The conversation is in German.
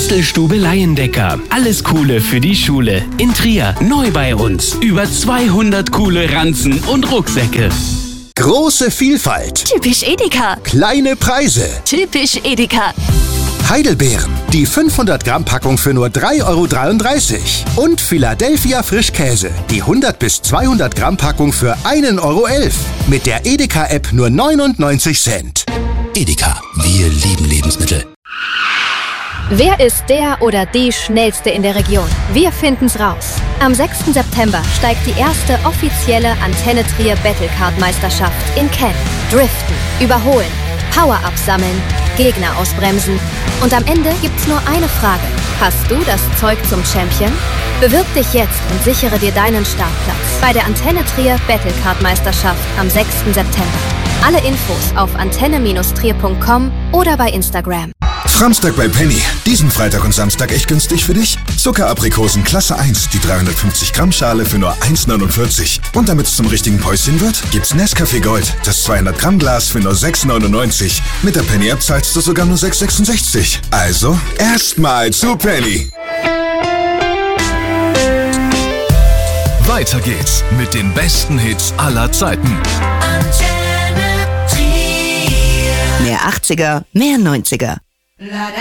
Bastelstube Layendecker. Alles Coole für die Schule. In Trier, neu bei uns. Über 200 coole Ranzen und Rucksäcke. Große Vielfalt. Typisch Edeka. Kleine Preise. Typisch Edeka. Heidelbeeren. Die 500 Gramm Packung für nur 3,33 €. Und Philadelphia Frischkäse. Die 100 bis 200 Gramm Packung für 1,11 €. Mit der Edeka-App nur 99 Cent. Edeka. Wir lieben Lebensmittel. Wer ist der oder die Schnellste in der Region? Wir finden's raus. Am 6. September steigt die erste offizielle Antenne Trier Battlecard-Meisterschaft in Cannes. Driften, überholen, Power-Up sammeln, Gegner ausbremsen. Und am Ende gibt's nur eine Frage. Hast du das Zeug zum Champion? Bewirb dich jetzt und sichere dir deinen Startplatz bei der Antenne Trier Battlecard-Meisterschaft am 6. September. Alle Infos auf antenne-trier.com oder bei Instagram. Samstag bei Penny. Diesen Freitag und Samstag echt günstig für dich? Zuckeraprikosen Klasse 1, die 350 Gramm Schale für nur 1,49 €. Und damit es zum richtigen Päuschen wird, gibt's Nescafé Gold, das 200 Gramm Glas für nur 6,99 €. Mit der Penny App zahlst du sogar nur 6,66 €. Also erstmal zu Penny. Weiter geht's mit den besten Hits aller Zeiten. Mehr 80er, mehr 90er.